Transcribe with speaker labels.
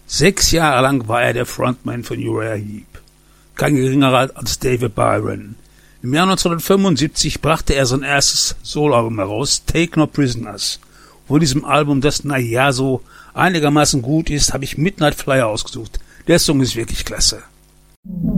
Speaker 1: 6 Jahre lang war er der Frontman von Uriah Heep. Kein geringerer als David Byron. Im Jahr 1975 brachte er sein erstes Soloalbum heraus, Take No Prisoners. Von diesem Album, das so einigermaßen gut ist, habe ich Midnight Flyer ausgesucht. Der Song ist wirklich klasse.